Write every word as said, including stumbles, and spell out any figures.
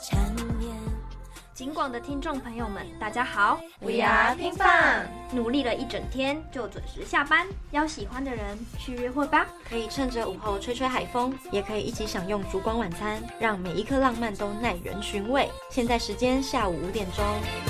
缠绵。 警广的听众朋友们，大家好 ，We are 拼放， 努力了一整天就准时下班，邀喜欢的人去约会吧。 可以趁着午后吹吹海风，也可以一起享用烛光晚餐，让每一颗浪漫都耐人寻味。现在时间下午五点钟。